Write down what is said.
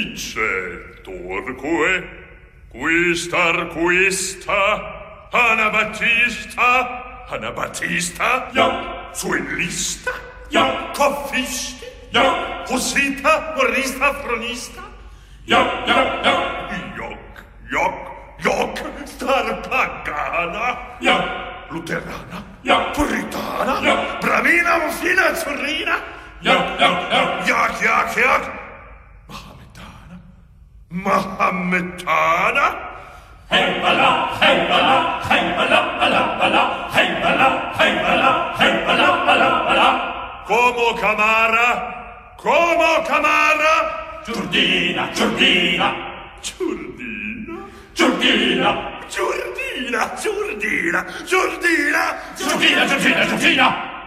Dicettorque, quista, Anabattista, ja, Suellista, ja, Coffisti, ja, Hussita, Morista, Fronista, ja, ja, ja, Joc, Starpagana, ja, Luterana, ja, Puritana, ja, Bramina, Muffina, Azzurrina, ja, ja, Yak, Mahometana, hey bala, hey bala, hey bala, bala, bala, hey bala, hey bala, hey bala, bala, bala. Como Camara, Giurdina, Giurdina, Giurdina, Giurdina, Giurdina, Giurdina, Giurdina, Giurdina, Giurdina, Giurdina.